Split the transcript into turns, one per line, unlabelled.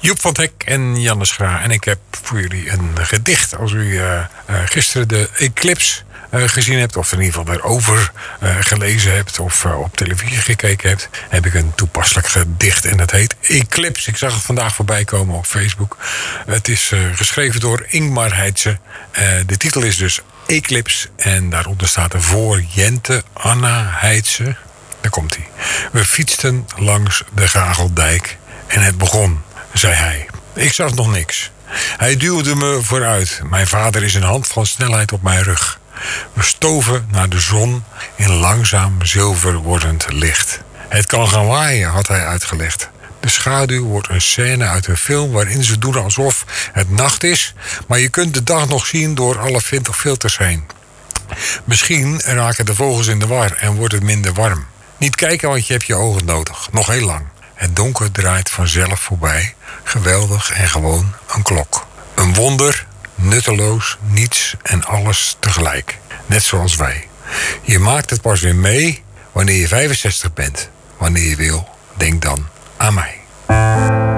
Joep van het Hek en Janne Schra. En ik heb voor jullie een gedicht. Als u gisteren de Eclipse gezien hebt, of in ieder geval erover gelezen hebt, of op televisie gekeken hebt, heb ik een toepasselijk gedicht. En dat heet Eclipse. Ik zag het vandaag voorbij komen op Facebook. Het is geschreven door Ingmar Heitse. De titel is dus Eclipse. En daaronder staat er voor Jente Anna Heitse. Daar komt hij. We fietsten langs de Gageldijk en het begon, zei hij. Ik zag nog niks. Hij duwde me vooruit. Mijn vader is een hand van snelheid op mijn rug. We stoven naar de zon in langzaam zilver wordend licht. Het kan gaan waaien, had hij uitgelegd. De schaduw wordt een scène uit een film waarin ze doen alsof het nacht is, maar je kunt de dag nog zien door alle 20 filters heen. Misschien raken de vogels in de war en wordt het minder warm. Niet kijken, want je hebt je ogen nodig. Nog heel lang. Het donker draait vanzelf voorbij. Geweldig en gewoon een klok. Een wonder, nutteloos, niets en alles tegelijk. Net zoals wij. Je maakt het pas weer mee wanneer je 65 bent. Wanneer je wil, denk dan aan mij.